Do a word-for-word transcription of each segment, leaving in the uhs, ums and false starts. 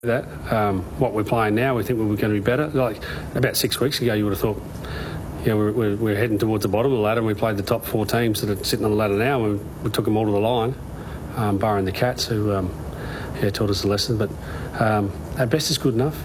That um, what we're playing now, we think we were going to be better. Like about six weeks ago, you would have thought, yeah, we're, we're, we're heading towards the bottom of the ladder, and we played the top four teams that are sitting on the ladder now, and we took them all to the line, um, barring the Cats, who um, yeah, taught us a lesson. But um, our best is good enough,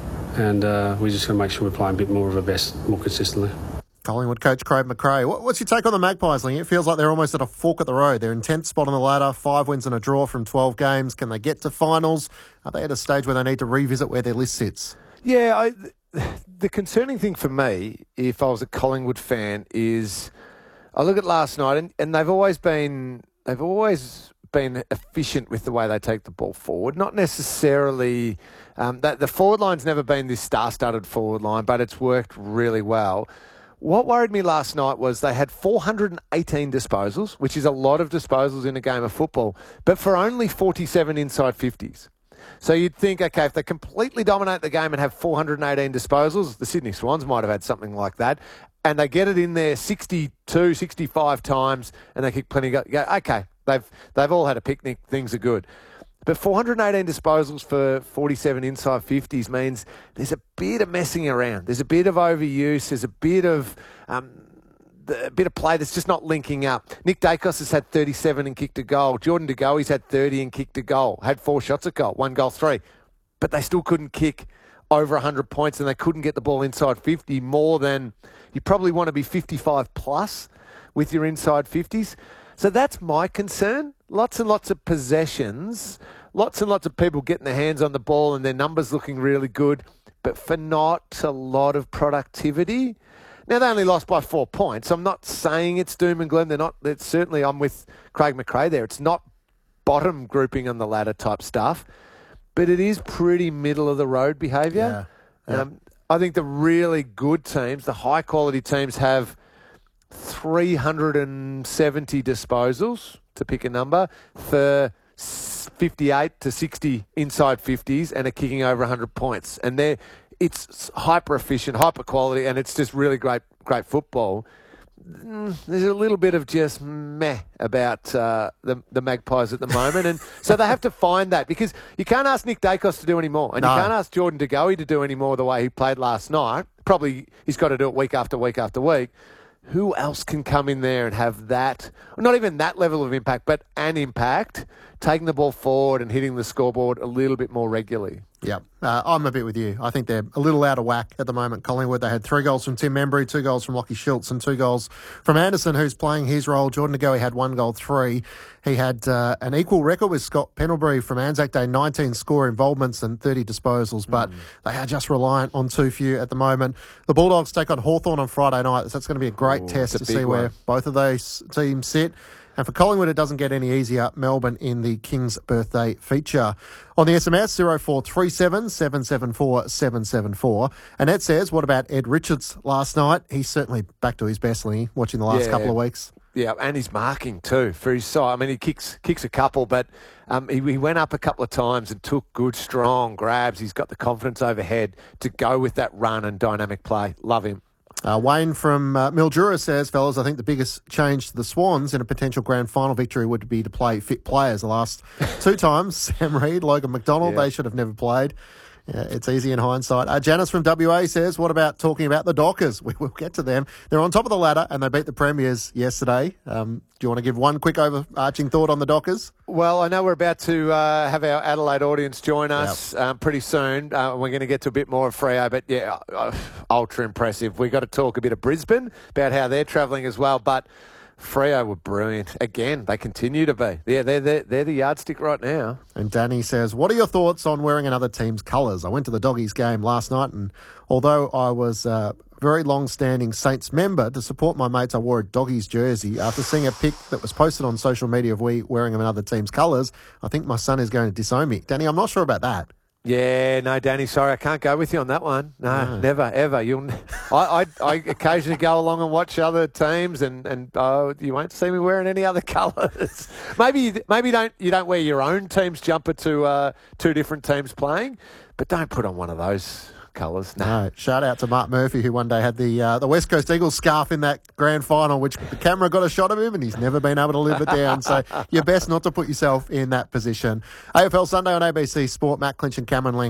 and uh, we're just going to make sure we're playing a bit more of our best more consistently. Collingwood coach Craig McRae. What's your take on the Magpies, Ling? It feels like they're almost at a fork at the road. They're in tenth spot on the ladder, five wins and a draw from twelve games. Can they get to finals? Are they at a stage where they need to revisit where their list sits? Yeah, I, the concerning thing for me, if I was a Collingwood fan, is I look at last night, and, and they've always been they've always been efficient with the way they take the ball forward. Not necessarily um, that the forward line's never been this star-studded forward line, but it's worked really well. What worried me last night was they had four hundred eighteen disposals, which is a lot of disposals in a game of football, but for only forty-seven inside fifties. So you'd think, okay, if they completely dominate the game and have four hundred eighteen disposals, the Sydney Swans might have had something like that, and they get it in there sixty-two, sixty-five times, and they kick plenty. Go, okay, they've they've all had a picnic. Things are good. But four hundred eighteen disposals for forty-seven inside fifties means there's a bit of messing around. There's a bit of overuse. There's a bit of um, a bit of play that's just not linking up. Nick Dacos has had thirty-seven and kicked a goal. Jordan De Goey's had thirty and kicked a goal. Had four shots at goal, one goal, three. But they still couldn't kick over one hundred points, and they couldn't get the ball inside fifty more than you probably want to be fifty-five plus with your inside fifties. So that's my concern. Lots and lots of possessions, lots and lots of people getting their hands on the ball and their numbers looking really good, but for not a lot of productivity. Now, they only lost by four points. I'm not saying it's doom and gloom. They're not. It's certainly, I'm with Craig McRae there. It's not bottom grouping on the ladder type stuff, but it is pretty middle of the road behaviour. Yeah. Yeah. Um, I think the really good teams, the high quality teams, have three hundred seventy disposals, to pick a number, for fifty-eight to sixty inside fifties and are kicking over one hundred points. And they're, it's hyper efficient, hyper quality, and it's just really great, great football. There's a little bit of just meh about uh, the, the Magpies at the moment. And so they have to find that, because you can't ask Nick Dacos to do any more. And no. You can't ask Jordan De Goey to do any more the way he played last night. Probably he's got to do it week after week after week. Who else can come in there and have that, not even that level of impact, but an impact, taking the ball forward and hitting the scoreboard a little bit more regularly? Yeah, uh, I'm a bit with you. I think they're a little out of whack at the moment. Collingwood, they had three goals from Tim Membry, two goals from Lachie Schultz, and two goals from Anderson, who's playing his role. Jordan De Goey had one goal, three. He had uh, an equal record with Scott Pendlebury from Anzac Day, nineteen score involvements and thirty disposals, but mm. they are just reliant on too few at the moment. The Bulldogs take on Hawthorn on Friday night, so that's going to be a great Ooh, test to see one. where both of those teams sit. And for Collingwood, it doesn't get any easier. Melbourne in the King's Birthday feature. On the S M S, zero four three seven, seven seven four, seven seven four. Annette says, what about Ed Richards last night? He's certainly back to his best, Lee, watching the last yeah. couple of weeks. Yeah, and he's marking too for his side. I mean, he kicks kicks a couple, but um, he, he went up a couple of times and took good, strong grabs. He's got the confidence overhead to go with that run and dynamic play. Love him. Uh, Wayne from uh, Mildura says, fellas, I think the biggest change to the Swans in a potential grand final victory would be to play fit players. The last two times, Sam Reid, Logan McDonald, yeah. they should have never played. Yeah, it's easy in hindsight. Uh, Janice from W A says, what about talking about the Dockers? We will get to them. They're on top of the ladder and they beat the Premiers yesterday. Um, do you want to give one quick overarching thought on the Dockers? Well, I know we're about to uh, have our Adelaide audience join us yep. um, pretty soon. Uh, we're going to get to a bit more of Freo, but yeah, uh, ultra impressive. We've got to talk a bit of Brisbane about how they're travelling as well, but Freo were brilliant. Again, they continue to be. Yeah, they're, they're, they're the yardstick right now. And Danny says, what are your thoughts on wearing another team's colours? I went to the Doggies game last night, and although I was a very long-standing Saints member, to support my mates, I wore a Doggies jersey. After seeing a pic that was posted on social media of we wearing another team's colours, I think my son is going to disown me. Danny, I'm not sure about that. Yeah, no, Danny, sorry, I can't go with you on that one. No, no. never, ever. You'll, I, I, I occasionally go along and watch other teams, and and uh, you won't see me wearing any other colours. maybe, maybe don't you don't wear your own team's jumper to uh, two different teams playing, but don't put on one of those colours. No. No, shout out to Mark Murphy, who one day had the uh, the West Coast Eagles scarf in that grand final, which the camera got a shot of him, and he's never been able to live it down. So you're best not to put yourself in that position. A F L Sunday on A B C Sport. Matt Clinch and Cameron Lang.